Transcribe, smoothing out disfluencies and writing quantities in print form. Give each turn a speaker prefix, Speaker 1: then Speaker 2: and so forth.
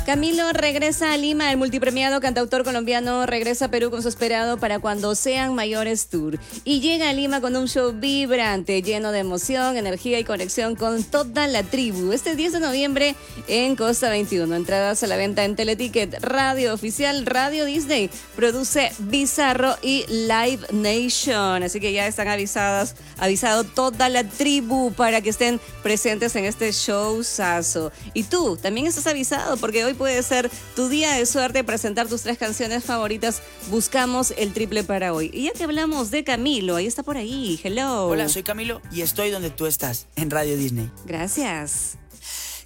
Speaker 1: Camilo regresa a Lima, el multipremiado cantautor colombiano regresa a Perú con su esperado Para Cuando Sean Mayores Tour. Y llega a Lima con un show vibrante, lleno de emoción, energía y conexión con toda la tribu. Este 10 de noviembre en Costa 21. Entradas a la venta en Teleticket, Radio Oficial, Radio Disney. Produce Bizarro y Live Nation. Así que ya están avisado toda la tribu para que estén presentes en este showzazo. Y tú también estás avisado porque hoy puede ser tu día de suerte para presentar tus 3 canciones favoritas. Buscamos el triple para hoy. Y ya que hablamos de Camilo, ahí está por ahí. Hello.
Speaker 2: Hola, soy Camilo y estoy donde tú estás, en Radio Disney.
Speaker 1: Gracias.